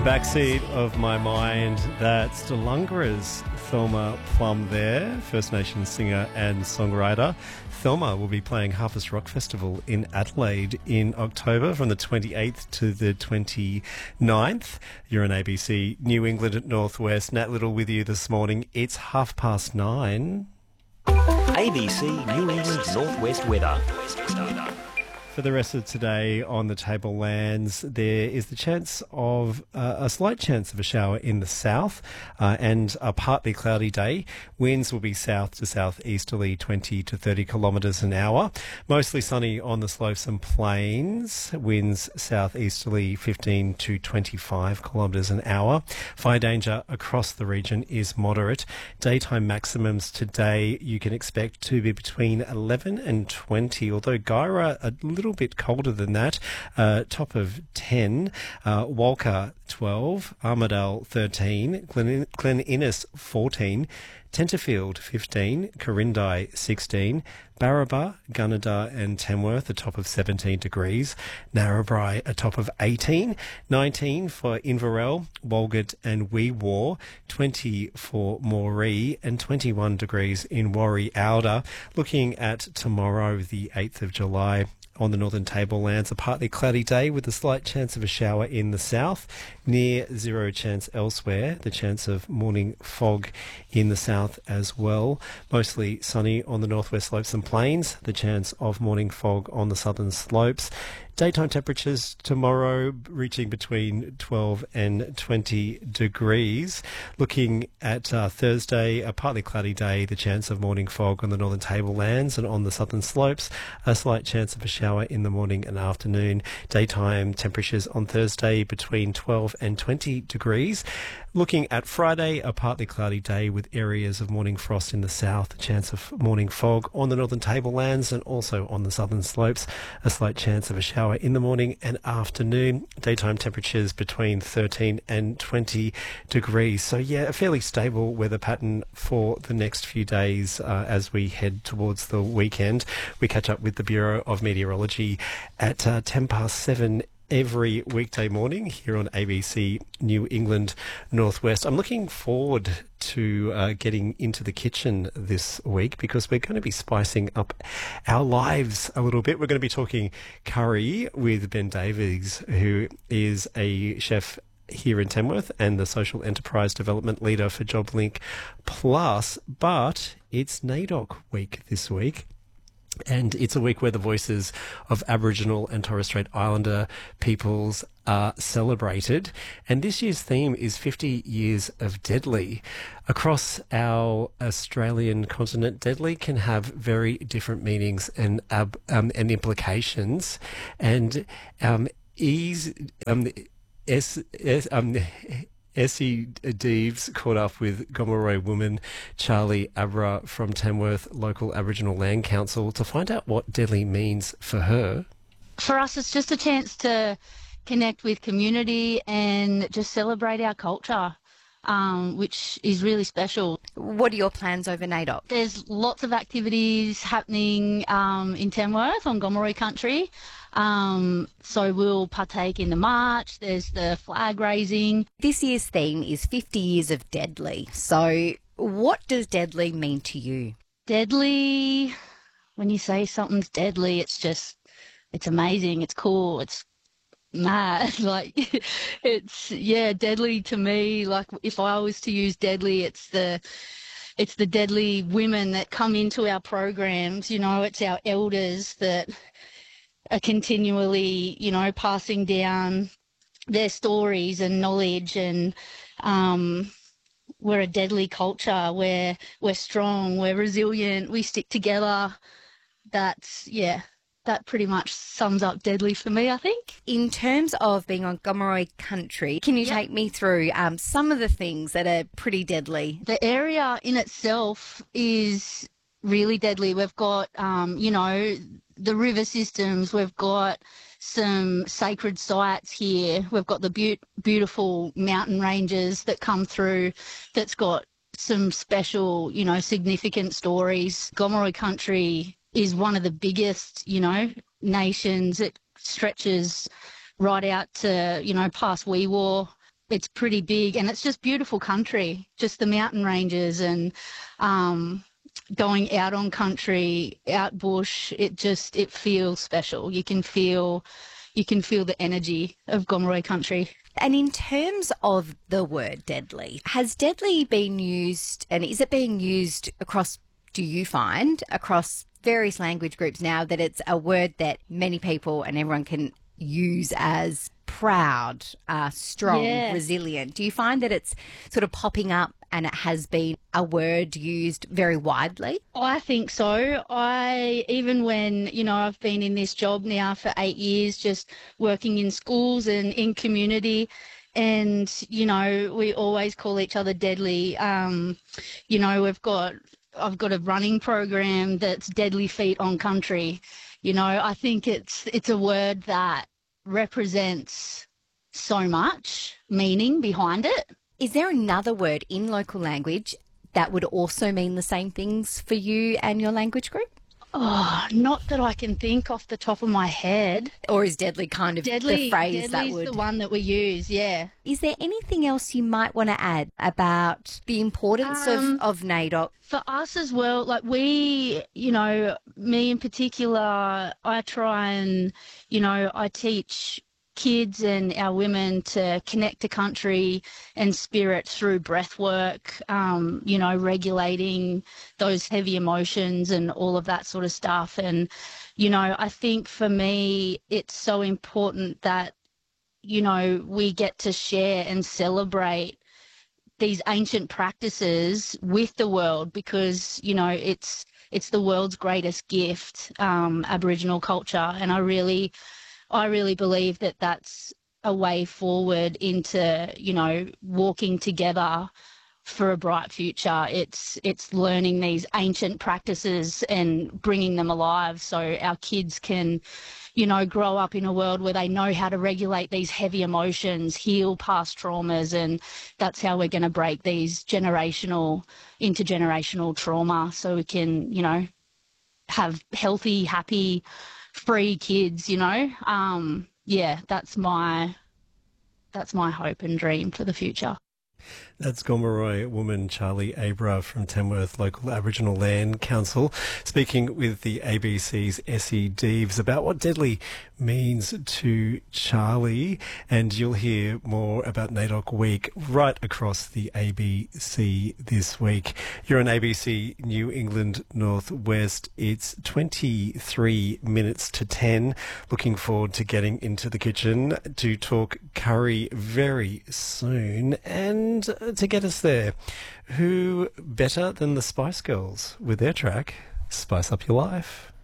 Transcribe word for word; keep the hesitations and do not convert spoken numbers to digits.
Backseat of my mind, that's Delungara's Thelma Plum there, First Nations singer and songwriter. Thelma will be playing Harvest Rock Festival in Adelaide in October from the twenty-eighth to the twenty-ninth. You're on A B C New England at Northwest. Nat Little with you this morning. It's half past nine. A B C New England Northwest weather. For the rest of today on the Tablelands, there is the chance of uh, a slight chance of a shower in the south uh, and a partly cloudy day. Winds will be south to southeasterly, twenty to thirty kilometres an hour. Mostly sunny on the slopes and plains. Winds southeasterly, fifteen to twenty-five kilometres an hour. Fire danger across the region is moderate. Daytime maximums today you can expect to be between eleven and twenty, although Guyra a little bit colder than that. Uh, top of ten, uh, Walker twelve, Armidale thirteen, Glen, Glen Innes fourteen, Tenterfield fifteen, Corindai sixteen, Barraba, Gunnedah and Tamworth a top of seventeen degrees, Narrabri a top of eighteen, nineteen for Inverell, Walgett and Wee Waa, twenty for Moree and twenty-one degrees in Warri Alder. Looking at tomorrow, the eighth of July, on the Northern Tablelands, a partly cloudy day with a slight chance of a shower in the south, near zero chance elsewhere, the chance of morning fog in the south as well. Mostly sunny on the northwest slopes and plains, the chance of morning fog on the southern slopes. Daytime temperatures tomorrow reaching between twelve and twenty degrees. Looking at uh, Thursday, a partly cloudy day, the chance of morning fog on the northern tablelands and on the southern slopes. A slight chance of a shower in the morning and afternoon. Daytime temperatures on Thursday between twelve and twenty degrees. Looking at Friday, a partly cloudy day with areas of morning frost in the south, a chance of morning fog on the northern tablelands and also on the southern slopes. A slight chance of a shower in the morning and afternoon. Daytime temperatures between thirteen and twenty degrees. So yeah, a fairly stable weather pattern for the next few days uh, as we head towards the weekend. We catch up with the Bureau of Meteorology at uh, ten past seven every weekday morning here on A B C New England Northwest. I'm looking forward to uh, getting into the kitchen this week because we're going to be spicing up our lives a little bit. We're going to be talking curry with Ben Davies, who is a chef here in Tamworth and the Social Enterprise Development Leader for JobLink Plus. But it's NAIDOC week this week. And it's a week where the voices of Aboriginal and Torres Strait Islander peoples are celebrated. And this year's theme is fifty years of Deadly. Across our Australian continent, Deadly can have very different meanings and um, and implications. And um, ease, um, es, es, um, Essie Deeves caught up with Gomeroi woman Charlie Abra from Tamworth Local Aboriginal Land Council to find out what Deadly means for her. For us, it's just a chance to connect with community and just celebrate our culture, um, which is really special. What are your plans over NAIDOC? There's lots of activities happening um, in Tamworth on Gomeroi country. Um, so we'll partake in the march, there's the flag raising. This year's theme is fifty years of Deadly. So what does Deadly mean to you? Deadly, when you say something's deadly, it's just, it's amazing, it's cool, it's mad. Like, it's, yeah, deadly to me. Like, if I was to use deadly, it's the... It's the deadly women that come into our programs, you know, it's our elders that are continually, you know, passing down their stories and knowledge, and um, we're a deadly culture. We're, we're strong, we're resilient, we stick together. That's, yeah, that pretty much sums up Deadly for me, I think. In terms of being on Gomeroi country, can you Yep. take me through um, some of the things that are pretty deadly? The area in itself is really deadly. We've got, um, you know, the river systems, we've got some sacred sites here, we've got the be- beautiful mountain ranges that come through that's got some special, you know, significant stories. Gomeroi country is one of the biggest, you know, nations. It stretches right out to, you know, past Wee Waa. it's pretty big, and it's just beautiful country, just the mountain ranges and um, going out on country, out bush. It just, it feels special. You can feel, you can feel the energy of Gomeroi country. And in terms of the word deadly, has deadly been used, and is it being used across, do you find, across various language groups now, that it's a word that many people and everyone can use as proud, uh, strong, Yeah. resilient? Do you find that it's sort of popping up and it has been a word used very widely? I think so. I, even when, you know, I've been in this job now for eight years, just working in schools and in community, and, you know, we always call each other deadly. Um, you know, we've got, I've got a running program that's Deadly Feet on Country. You know, I think it's, it's a word that represents so much meaning behind it. Is there another word in local language that would also mean the same things for you and your language group? Oh, not that I can think off the top of my head. Or is deadly kind of Deadly, the phrase that deadly's would... the one that we use, yeah. Is there anything else you might want to add about the importance Um, of, of NAIDOC? For us as well, like we, you know, me in particular, I try and, you know, I teach kids and our women to connect to country and spirit through breath work, um, you know, regulating those heavy emotions and all of that sort of stuff. And, you know, I think for me, it's so important that, you know, we get to share and celebrate these ancient practices with the world, because, you know, it's it's the world's greatest gift, um, Aboriginal culture. And I really, I really believe that that's a way forward into, you know, walking together for a bright future. It's it's learning these ancient practices and bringing them alive so our kids can, you know, grow up in a world where they know how to regulate these heavy emotions, heal past traumas, and that's how we're going to break these generational, intergenerational trauma, so we can, you know, have healthy, happy, free kids, you know. Um, yeah, that's my that's my hope and dream for the future. That's Gomeroi woman Charlie Abra from Tamworth Local Aboriginal Land Council speaking with the A B C's Essie Deeves about what deadly means to Charlie, and you'll hear more about NAIDOC Week right across the A B C this week. You're on A B C New England Northwest. It's twenty-three minutes to ten. Looking forward to getting into the kitchen to talk curry very soon, and to get us there, who better than the Spice Girls with their track Spice Up Your Life?